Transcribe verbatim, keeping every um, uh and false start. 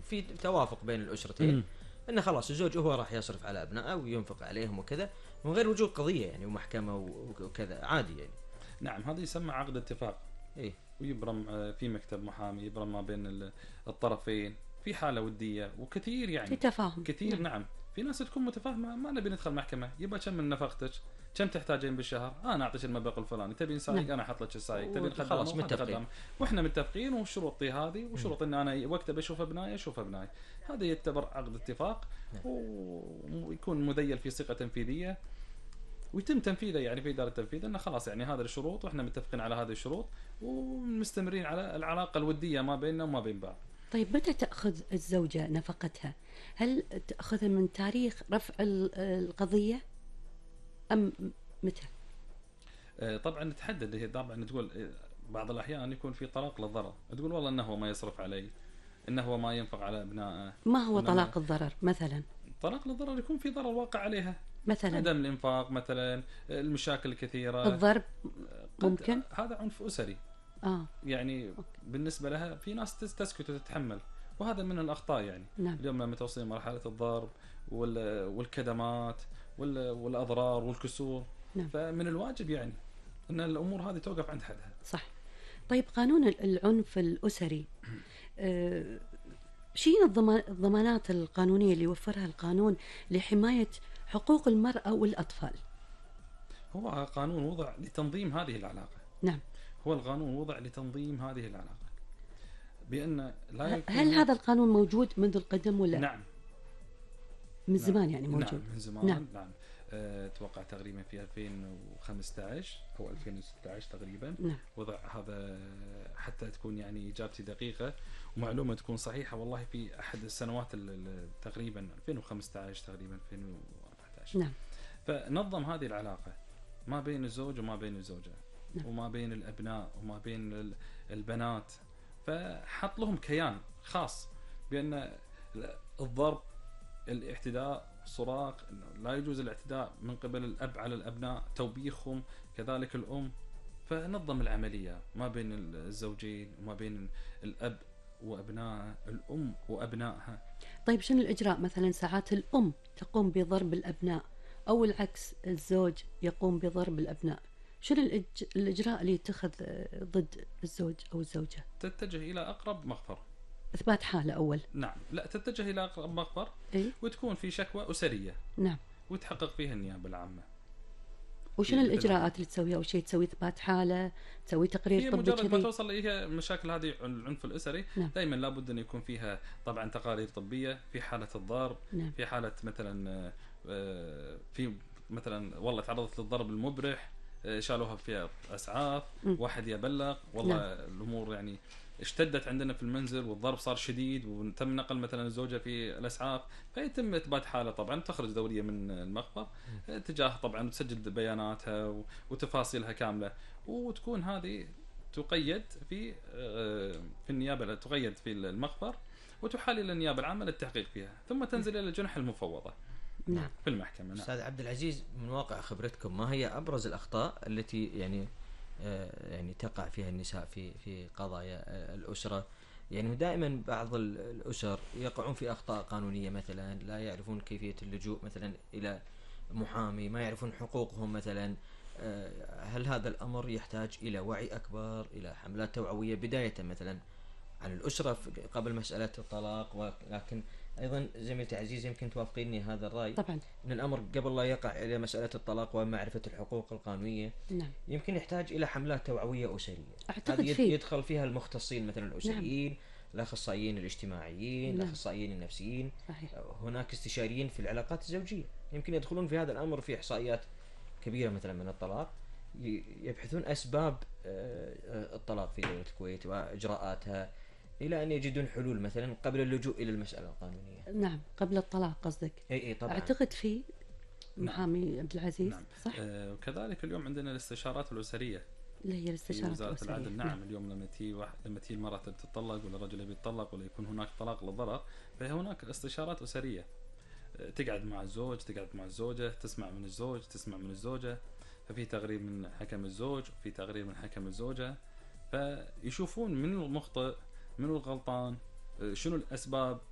في توافق بين الأسرتين انه خلاص الزوج هو راح يصرف على ابنائه وينفق عليهم وكذا من غير وجود قضيه يعني ومحكمه وكذا عادي يعني. نعم هذا يسمى عقد اتفاق. ايه ويبرم في مكتب محامي يبرم ما بين الطرفين في حاله وديه وكثير يعني في تفاهم كثير. نعم, نعم. في ناس تكون متفاهمه ما نبي ندخل محكمه، يبقى كم من نفقتك، كم تحتاجين بالشهر، انا اعطيك المبلغ الفلاني، تبين سايق نعم. انا احط لك السايق، تبين خلاص متفقين واحنا متفقين وشروطي هذه وشروط ان انا وقت بشوف ابنائي اشوف ابنائي. هذا يعتبر عقد اتفاق ويكون مذيل في صيغه تنفيذيه ويتم تنفيذه يعني في اداره التنفيذ انه خلاص يعني هذه الشروط واحنا متفقين على هذه الشروط ومستمرين على العلاقه الوديه ما بيننا وما بين بعض. طيب متى تأخذ الزوجة نفقتها؟ هل تأخذها من تاريخ رفع القضية أم متى؟ طبعا تحدد هي طبعا تقول بعض الأحيان يكون في طلاق للضرر، تقول والله إنه هو ما يصرف علي، إنه هو ما ينفق على أبنائه. ما هو طلاق الضرر مثلا؟ طلاق للضرر يكون في ضرر واقع عليها مثلا عدم الإنفاق مثلا، المشاكل الكثيرة، الضرب ممكن، هذا عنف أسري. آه. يعني أوكي. بالنسبة لها في ناس تسكت وتتحمل وهذا من الأخطاء يعني. نعم. اليوم لما توصل مرحلة الضرب والكدمات والأضرار والكسور. نعم. فمن الواجب يعني أن الأمور هذه توقف عند حدها. صح. طيب قانون العنف الأسري أه شين الضمانات القانونية اللي يوفرها القانون لحماية حقوق المرأة والأطفال؟ هو قانون وضع لتنظيم هذه العلاقة. نعم. هو القانون وضع لتنظيم هذه العلاقة بأن لا يكون. هل هذا القانون موجود منذ القدم ولا؟ نعم. من زمان يعني موجود. نعم من زمان. نعم, نعم. أتوقع تقريبا في ألفين وخمسة عشر أو ألفين وستة عشر تقريبا. نعم. وضع هذا حتى تكون يعني إجابتي دقيقة ومعلومة تكون صحيحة والله في أحد السنوات تقريبا ألفين وخمسة عشر تقريبا ألفين وأربعة عشر. نعم. فنظم هذه العلاقة ما بين الزوج وما بين الزوجة. نعم. وما بين الأبناء وما بين البنات، فحط لهم كيان خاص بأن الضرب، الاعتداء، الصراخ، لا يجوز الاعتداء من قبل الأب على الأبناء، توبيخهم كذلك الأم. فنظم العملية ما بين الزوجين وما بين الأب وأبنائه، الأم وأبنائها. طيب شنو الإجراء؟ مثلا ساعات الأم تقوم بضرب الأبناء أو العكس الزوج يقوم بضرب الأبناء، شنو الإج... الإجراء اللي يتخذ ضد الزوج أو الزوجة؟ تتجه إلى أقرب مخبر. إثبات حالة أول. نعم. لا تتجه إلى أقرب مخبر. إيه؟ وتكون في شكوى أسرية. نعم. وتحقق فيها النيابة العامة. وشنو الإجراءات اللي تسويها؟ أول شيء تسوي إثبات حالة، تسوي تقرير طبي. مجرد ما توصل هي المشاكل هذه العنف الأسري. نعم. دائما لابد أن يكون فيها طبعا تقارير طبية في حالة الضرب. نعم. في حالة مثلا في مثلا والله تعرضت للضرب المبرح شالوها فيها أسعاف. م. واحد يبلغ والله. نعم. الأمور يعني اشتدت عندنا في المنزل والضرب صار شديد وتم نقل مثلا الزوجة في الأسعاف، فيتم إثبات حالة طبعا، تخرج دورية من المخبر تجاه طبعا تسجل بياناتها وتفاصيلها كاملة، وتكون هذه تقيد في في النيابة، تقيد في المخبر وتحال إلى النيابة العامة للتحقيق فيها، ثم تنزل إلى الجنح المفوضة. نعم. في المحكمة. نعم. أستاذ عبد العزيز من واقع خبرتكم ما هي أبرز الأخطاء التي يعني يعني تقع فيها النساء في في قضايا الأسرة؟ يعني دائما بعض الأسر يقعون في أخطاء قانونية، مثلا لا يعرفون كيفية اللجوء مثلا إلى محامي، ما يعرفون حقوقهم مثلا. هل هذا الأمر يحتاج إلى وعي أكبر، إلى حملات توعوية بداية مثلا عن الأسرة قبل مسألة الطلاق؟ ولكن أيضا زميلتي عزيز يمكن توافقيني هذا الرأي طبعا أن الأمر قبل لا يقع إلى مسألة الطلاق ومعرفة الحقوق القانونية. نعم. يمكن يحتاج إلى حملات توعوية أسرية. أعتقد هذه فيه. يدخل فيها المختصين مثلا الأسريين. نعم. الأخصائيين الاجتماعيين. نعم. الأخصائيين النفسيين. صحيح. هناك استشاريين في العلاقات الزوجية يمكن يدخلون في هذا الأمر، في إحصائيات كبيرة مثلا من الطلاق، يبحثون أسباب الطلاق في دولة الكويت وإجراءاتها إلى أن يجدون حلول مثلا قبل اللجوء إلى المسألة القانونية. نعم قبل الطلاق قصدك. أي أي طبعا. أعتقد في محامي. نعم. عبد العزيز. نعم. صح. آه وكذلك اليوم عندنا الاستشارات الأسرية اللي هي الاستشارات وزارة الأسرية. العدل. نعم. نعم. اليوم لما تي واحد لما تي المرأة تتطلق ولا الرجل يبي يتطلق ولا يكون هناك طلاق للضرر، فهناك استشارات أسرية. آه تقعد مع الزوج، تقعد مع الزوجة، تسمع من الزوج، تسمع من الزوجة، ففي تقرير من حكم الزوج وفي تقرير من حكم الزوجة، فيشوفون من المخطئ من الغلطان، شنو الأسباب